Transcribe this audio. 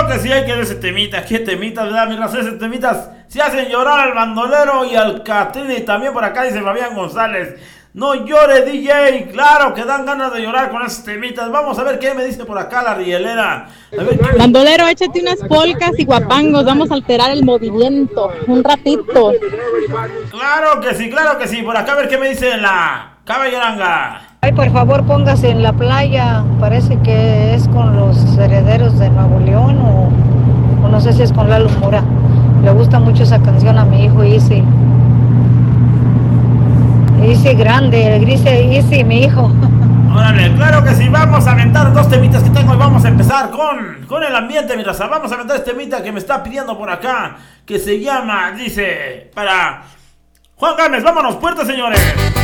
que sí hay que ver ese temita. ¿Qué temitas, verdad, mi raza? Ese temitas se hacen llorar al bandolero y al Catrín. Y también por acá dice Fabián González. No llore, DJ. Claro que dan ganas de llorar con esos temitas. Vamos a ver qué me dice por acá la rielera. A ver qué... Bandolero, échate unas polcas y guapangos. Vamos a alterar el movimiento un ratito. Claro que sí, claro que sí. Por acá a ver qué me dice la caballeranga. Ay, por favor, póngase en la playa. Parece que es con los herederos de Nuevo León o no sé si es con Lalo Mora. Le gusta mucho esa canción a mi hijo Isi. Isi grande, el gris Isi, mi hijo. Órale, claro que sí. Vamos a aventar dos temitas que tengo y vamos a empezar con el ambiente, mi raza. Vamos a aventar este temita que me está pidiendo por acá, que se llama, dice, para Juan Gámez. Vámonos, puertas, señores.